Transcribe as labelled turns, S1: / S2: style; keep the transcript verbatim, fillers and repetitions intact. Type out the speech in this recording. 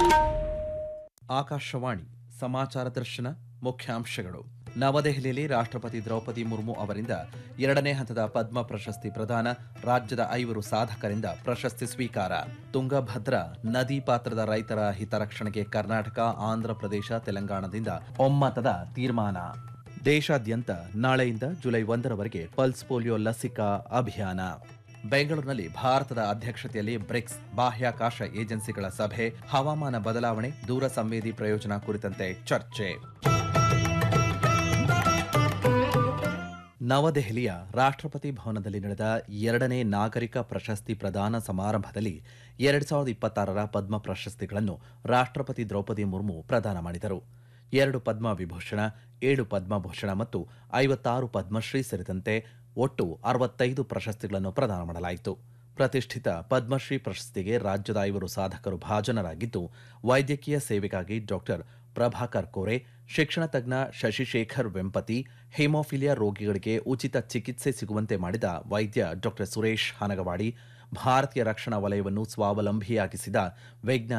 S1: ಆಕಾಶವಾಣಿ ಸಮಾಚಾರ ದರ್ಶನ ಮುಖ್ಯಾಂಶಗಳು. ನವದೆಹಲಿಯಲ್ಲಿ ರಾಷ್ಟ್ರಪತಿ ದ್ರೌಪದಿ ಮುರ್ಮು ಅವರಿಂದ ಎರಡನೇ ಹಂತದ ಪದ್ಮ ಪ್ರಶಸ್ತಿ ಪ್ರದಾನ. ರಾಜ್ಯದ ಐವರು ಸಾಧಕರಿಂದ ಪ್ರಶಸ್ತಿ ಸ್ವೀಕಾರ. ತುಂಗಭದ್ರಾ ನದಿ ಪಾತ್ರದ ರೈತರ ಹಿತರಕ್ಷಣೆಗೆ ಕರ್ನಾಟಕ, ಆಂಧ್ರಪ್ರದೇಶ, ತೆಲಂಗಾಣದಿಂದ ಒಮ್ಮತದ ತೀರ್ಮಾನ. ದೇಶಾದ್ಯಂತ ನಾಳೆಯಿಂದ ಜುಲೈ ಒಂದರವರೆಗೆ ಪಲ್ಸ್ ಪೋಲಿಯೋ ಲಸಿಕಾ ಅಭಿಯಾನ. ಬೆಂಗಳೂರಿನಲ್ಲಿ ಭಾರತದ ಅಧ್ಯಕ್ಷತೆಯಲ್ಲಿ ಬ್ರಿಕ್ಸ್ ಬಾಹ್ಯಾಕಾಶ ಏಜೆನ್ಸಿಗಳ ಸಭೆ. ಹವಾಮಾನ ಬದಲಾವಣೆ, ದೂರ ಸಂವೇದಿ ಪ್ರಯೋಜನ ಕುರಿತಂತೆ ಚರ್ಚೆ. ನವದೆಹಲಿಯ ರಾಷ್ಟ್ರಪತಿ ಭವನದಲ್ಲಿ ನಡೆದ ಎರಡನೇ ನಾಗರಿಕ ಪ್ರಶಸ್ತಿ ಪ್ರದಾನ ಸಮಾರಂಭದಲ್ಲಿ ಎರಡ್ ಸಾವಿರದ ಇಪ್ಪತ್ತಾರರ ಪದ್ಮ ಪ್ರಶಸ್ತಿಗಳನ್ನು ರಾಷ್ಟ್ರಪತಿ ದ್ರೌಪದಿ ಮುರ್ಮು ಪ್ರದಾನ ಮಾಡಿದರು. ಎರಡು ಪದ್ಮ ವಿಭೂಷಣ, ಏಳು ಪದ್ಮಭೂಷಣ ಮತ್ತು ಐವತ್ತಾರು ಪದ್ಮಶ್ರೀ ಸೇರಿದಂತೆ ಒಟ್ಟು ಅರವತ್ತೈದು ಪ್ರಶಸ್ತಿಗಳನ್ನು ಪ್ರದಾನ ಮಾಡಲಾಯಿತು. ಪ್ರತಿಷ್ಠಿತ ಪದ್ಮಶ್ರೀ ಪ್ರಶಸ್ತಿಗೆ ರಾಜ್ಯದ ಐವರು ಸಾಧಕರು ಭಾಜನರಾಗಿದ್ದು, ವೈದ್ಯಕೀಯ ಸೇವೆಗಾಗಿ ಡಾಕ್ಟರ್ ಪ್ರಭಾಕರ್ ಕೋರೆ, ಶಿಕ್ಷಣ ತಜ್ಞ ಶಶಿಶೇಖರ್ ವೆಂಪತಿ, ಹಿಮೋಫಿಲಿಯಾ ರೋಗಿಗಳಿಗೆ ಉಚಿತ ಚಿಕಿತ್ಸೆ ಸಿಗುವಂತೆ ಮಾಡಿದ ವೈದ್ಯ ಡಾಕ್ಟರ್ ಸುರೇಶ್ ಹನಗವಾಡಿ, ಭಾರತೀಯ ರಕ್ಷಣಾ ವಲಯವನ್ನು ಸ್ವಾವಲಂಬಿಯಾಗಿಸಿದ ವಿಜ್ಞಾನಿ